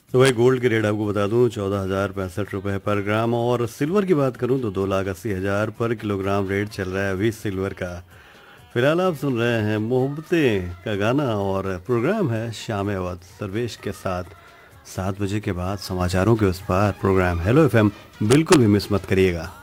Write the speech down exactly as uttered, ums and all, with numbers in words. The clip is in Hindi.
तो भाई गोल्ड की रेट आपको बता दूं चौदह हज़ार पैंसठ रुपये पर ग्राम, और सिल्वर की बात करूं तो दो लाख अस्सी हज़ार पर किलोग्राम रेट चल रहा है अभी सिल्वर का। फिलहाल आप सुन रहे हैं मोहब्बतें का गाना, और प्रोग्राम है शाम अवध सर्वेश के साथ। सात बजे के बाद समाचारों के उस पार प्रोग्राम हेलो एफएम, बिल्कुल भी मिस मत करिएगा।